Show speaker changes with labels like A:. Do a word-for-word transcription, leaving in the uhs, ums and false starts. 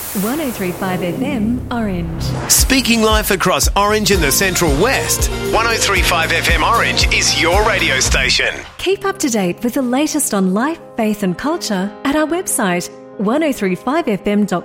A: one oh three point five F M Orange.
B: Speaking life across Orange and the Central West, one oh three point five F M Orange is your radio station.
A: Keep up to date with the latest on life, faith and culture at our website one oh three five f m dot